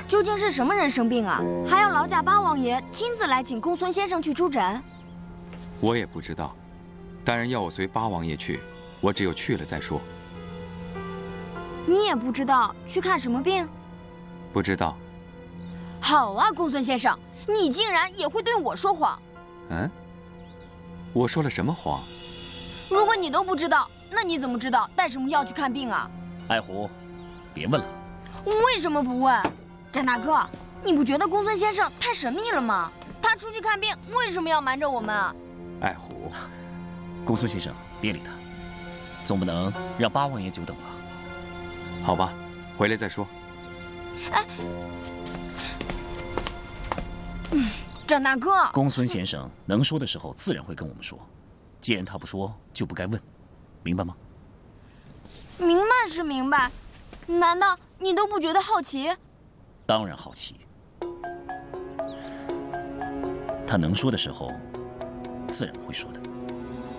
究竟是什么人生病啊？还要劳驾八王爷亲自来请公孙先生去出诊？ 我也不知道，大人要我随八王爷去，我只有去了再说。 你也不知道去看什么病？ 不知道。 好啊，公孙先生，你竟然也会对我说谎。 嗯？我说了什么谎？ 如果你都不知道，那你怎么知道带什么药去看病啊？ 爱狐，别问了。 为什么不问？展大哥，你不觉得公孙先生太神秘了吗？他出去看病，为什么要瞒着我们啊？ 爱狐， 公孙先生，别理他，总不能让八王爷久等吧？ 好吧，回来再说。 哎，展大哥， 公孙先生能说的时候自然会跟我们说，既然他不说，就不该问，明白吗？ 明白是明白，难道你都不觉得好奇？ 当然好奇。他能说的时候，自然会说的。